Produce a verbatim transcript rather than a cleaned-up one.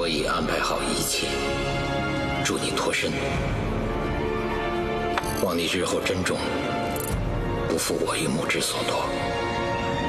已安排好一切，祝你脱身，望你日后珍重，不负我与木之所托。